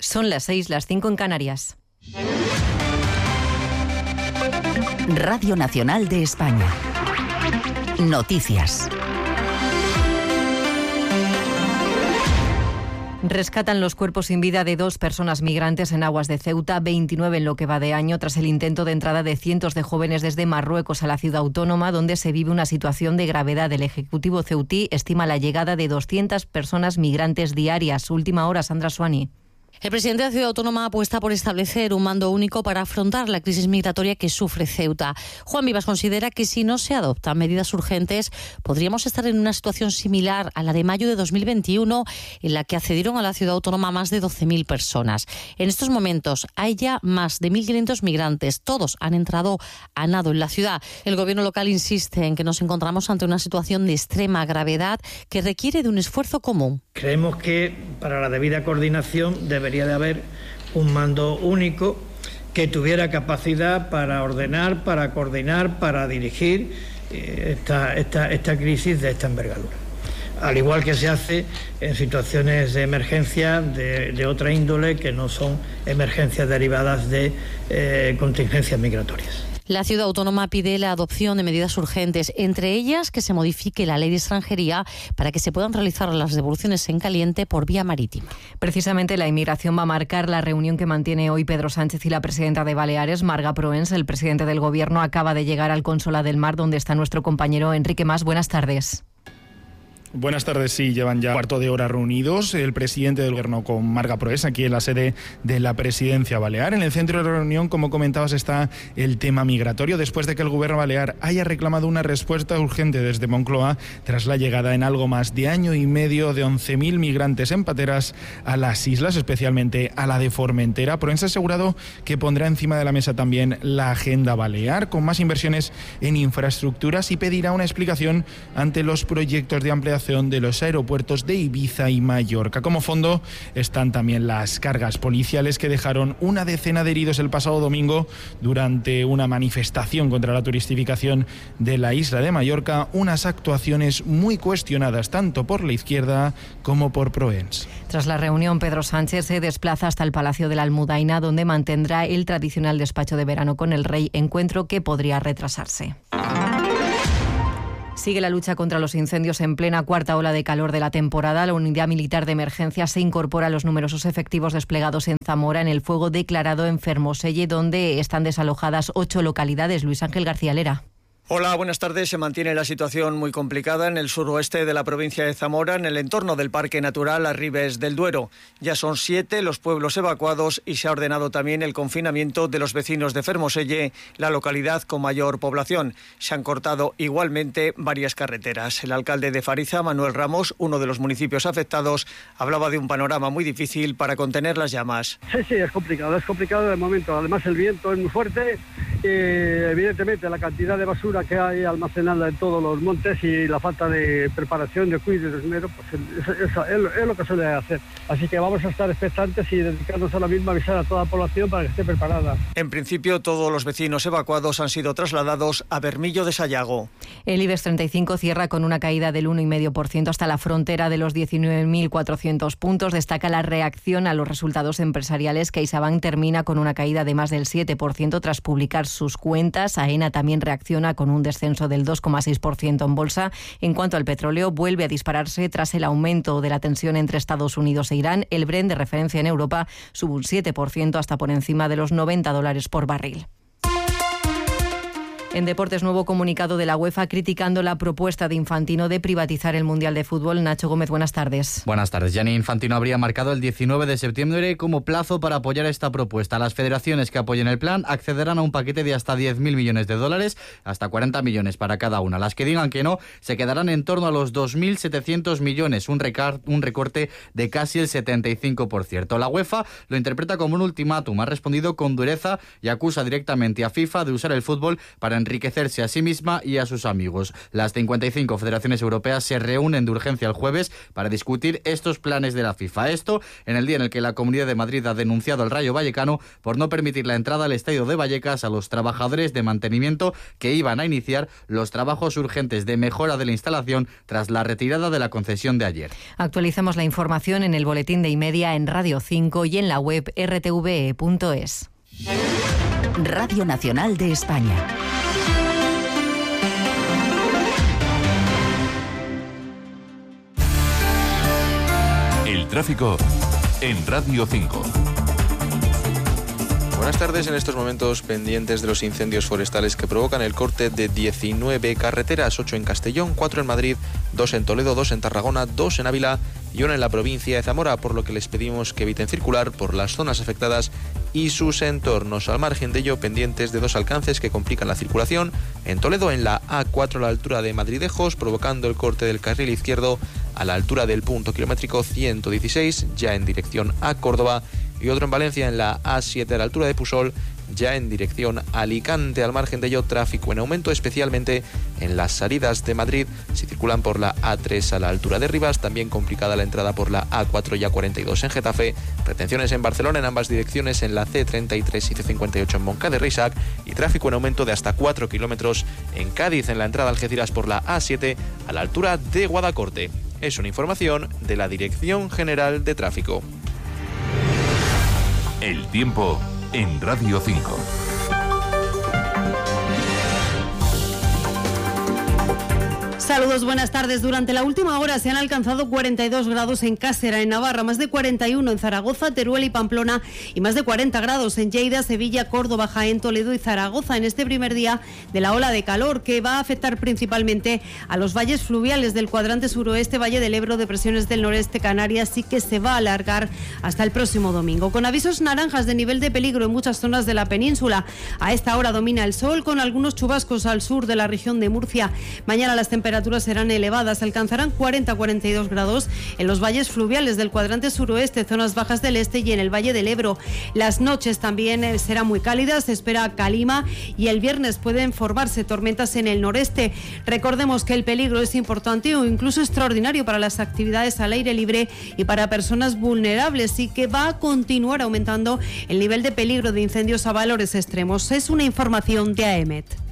Son las 6, las 5 en Canarias. Radio Nacional de España. Noticias. Rescatan los cuerpos sin vida de 2 personas migrantes en aguas de Ceuta, 29 en lo que va de año, tras el intento de entrada de cientos de jóvenes desde Marruecos a la ciudad autónoma, donde se vive una situación de gravedad. El Ejecutivo ceutí estima la llegada de 200 personas migrantes diarias. Última hora, Sandra Suani. El presidente de la ciudad autónoma apuesta por establecer un mando único para afrontar la crisis migratoria que sufre Ceuta. Juan Vivas considera que si no se adoptan medidas urgentes, podríamos estar en una situación similar a la de mayo de 2021, en la que accedieron a la ciudad autónoma más de 12.000 personas. En estos momentos hay ya más de 1.500 migrantes. Todos han entrado a nado en la ciudad. El gobierno local insiste en que nos encontramos ante una situación de extrema gravedad que requiere de un esfuerzo común. Creemos que para la debida coordinación debería de haber un mando único que tuviera capacidad para ordenar, para coordinar, para dirigir esta crisis de esta envergadura. Al igual que se hace en situaciones de emergencia de otra índole que no son emergencias derivadas de contingencias migratorias. La ciudad autónoma pide la adopción de medidas urgentes, entre ellas que se modifique la ley de extranjería para que se puedan realizar las devoluciones en caliente por vía marítima. Precisamente la inmigración va a marcar la reunión que mantiene hoy Pedro Sánchez y la presidenta de Baleares, Marga Proens. El presidente del Gobierno acaba de llegar al Consolat del Mar, donde está nuestro compañero Enrique Mas. Buenas tardes. Buenas tardes, sí, llevan ya cuarto de hora reunidos el presidente del Gobierno con Marga Proens aquí en la sede de la Presidencia Balear. En el centro de la reunión, como comentabas, está el tema migratorio, después de que el Gobierno balear haya reclamado una respuesta urgente desde Moncloa tras la llegada en algo más de año y medio de 11.000 migrantes en pateras a las islas, especialmente a la de Formentera. Proens ha asegurado que pondrá encima de la mesa también la agenda balear, con más inversiones en infraestructuras, y pedirá una explicación ante los proyectos de ampliación de los aeropuertos de Ibiza y Mallorca. Como fondo están también las cargas policiales que dejaron una decena de heridos el pasado domingo durante una manifestación contra la turistificación de la isla de Mallorca, unas actuaciones muy cuestionadas tanto por la izquierda como por Proens. Tras la reunión, Pedro Sánchez se desplaza hasta el Palacio de la Almudaina, donde mantendrá el tradicional despacho de verano con el rey, encuentro que podría retrasarse. Sigue la lucha contra los incendios en plena cuarta ola de calor de la temporada. La unidad militar de emergencia se incorpora a los numerosos efectivos desplegados en Zamora en el fuego declarado en Fermoselle, donde están desalojadas 8 localidades. Luis Ángel García Lera. Hola, buenas tardes. Se mantiene la situación muy complicada en el suroeste de la provincia de Zamora, en el entorno del Parque Natural Arribes del Duero. Ya son 7 los pueblos evacuados y se ha ordenado también el confinamiento de los vecinos de Fermoselle, la localidad con mayor población. Se han cortado igualmente varias carreteras. El alcalde de Fariza, Manuel Ramos, uno de los municipios afectados, hablaba de un panorama muy difícil para contener las llamas. Sí, es complicado de momento. Además el viento es muy fuerte y evidentemente la cantidad de basura que hay almacenada en todos los montes y la falta de preparación, de cuidado y de esmero, pues es lo que suele hacer. Así que vamos a estar expectantes y dedicarnos ahora mismo a avisar a toda la población para que esté preparada. En principio, todos los vecinos evacuados han sido trasladados a Bermillo de Sayago. El IBEX 35 cierra con una caída del 1,5% hasta la frontera de los 19.400 puntos. Destaca la reacción a los resultados empresariales. CaixaBank termina con una caída de más del 7% tras publicar sus cuentas. AENA también reacciona con un descenso del 2,6% en bolsa. En cuanto al petróleo, vuelve a dispararse tras el aumento de la tensión entre Estados Unidos e Irán. El Brent, de referencia en Europa, sube un 7% hasta por encima de los $90 por barril. En deportes, nuevo comunicado de la UEFA criticando la propuesta de Infantino de privatizar el Mundial de Fútbol. Nacho Gómez, buenas tardes. Buenas tardes. Gianni Infantino habría marcado el 19 de septiembre como plazo para apoyar esta propuesta. Las federaciones que apoyen el plan accederán a un paquete de hasta 10.000 millones de dólares, hasta 40 millones para cada una. Las que digan que no se quedarán en torno a los 2.700 millones, un recorte de casi el 75%. La UEFA lo interpreta como un ultimátum, ha respondido con dureza y acusa directamente a FIFA de usar el fútbol para enriquecerse a sí misma y a sus amigos. Las 55 federaciones europeas se reúnen de urgencia el jueves para discutir estos planes de la FIFA. Esto en el día en el que la Comunidad de Madrid ha denunciado al Rayo Vallecano por no permitir la entrada al estadio de Vallecas a los trabajadores de mantenimiento que iban a iniciar los trabajos urgentes de mejora de la instalación tras la retirada de la concesión de ayer. Actualizamos la información en el boletín de Y-Media, en Radio 5 y en la web rtve.es. Radio Nacional de España. El tráfico en Radio 5. Buenas tardes. En estos momentos pendientes de los incendios forestales que provocan el corte de 19 carreteras, 8 en Castellón, 4 en Madrid, 2 en Toledo, 2 en Tarragona, 2 en Ávila y 1 en la provincia de Zamora, por lo que les pedimos que eviten circular por las zonas afectadas y sus entornos. Al margen de ello, pendientes de 2 alcances que complican la circulación. En Toledo, en la A4 a la altura de Madridejos, provocando el corte del carril izquierdo a la altura del punto kilométrico 116, ya en dirección a Córdoba, y otro en Valencia, en la A7 a la altura de Pusol, ya en dirección a Alicante. Al margen de ello, tráfico en aumento, especialmente en las salidas de Madrid. Si circulan por la A3 a la altura de Rivas, también complicada la entrada por la A4 y A42 en Getafe. Retenciones en Barcelona en ambas direcciones, en la C33 y C58 en Moncada y Reixac, y tráfico en aumento de hasta 4 kilómetros en Cádiz, en la entrada a Algeciras por la A7 a la altura de Guadacorte. Es una información de la Dirección General de Tráfico. El tiempo en Radio 5. Saludos, buenas tardes. Durante la última hora se han alcanzado 42 grados en Cásera, en Navarra, más de 41 en Zaragoza, Teruel y Pamplona, y más de 40 grados en Lleida, Sevilla, Córdoba, Jaén, Toledo y Zaragoza en este primer día de la ola de calor, que va a afectar principalmente a los valles fluviales del cuadrante suroeste, Valle del Ebro, depresiones del noreste, Canarias, y que se va a alargar hasta el próximo domingo. Con avisos naranjas de nivel de peligro en muchas zonas de la península. A esta hora domina el sol, con algunos chubascos al sur de la región de Murcia. Mañana las temperaturas serán elevadas, alcanzarán 40-42 grados en los valles fluviales del cuadrante suroeste, zonas bajas del este y en el Valle del Ebro. Las noches también serán muy cálidas, se espera calima, y el viernes pueden formarse tormentas en el noreste. Recordemos que el peligro es importante o incluso extraordinario para las actividades al aire libre y para personas vulnerables, y que va a continuar aumentando el nivel de peligro de incendios a valores extremos. Es una información de AEMET.